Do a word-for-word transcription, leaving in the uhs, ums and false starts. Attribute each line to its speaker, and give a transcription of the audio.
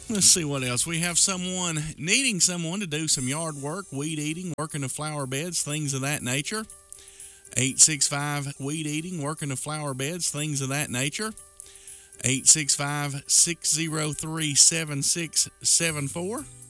Speaker 1: Let's see what else. We have someone needing someone to do some yard work, weed eating, working the flower beds, things of that nature. eight six five weed eating, working the flower beds, things of that nature. eight six five, six zero three, seven six seven four.